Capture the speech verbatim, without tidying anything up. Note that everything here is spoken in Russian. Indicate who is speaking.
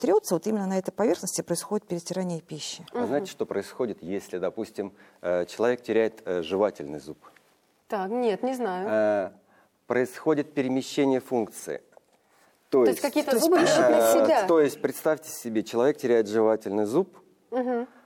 Speaker 1: трется, вот именно на этой поверхности происходит перетирание пищи.
Speaker 2: А знаете, что происходит, если, допустим, человек теряет жевательный зуб?
Speaker 3: Так, нет, не знаю.
Speaker 2: Происходит перемещение функции.
Speaker 3: То, то есть какие-то зубы ищут на себя?
Speaker 2: То есть представьте себе, человек теряет жевательный зуб, угу.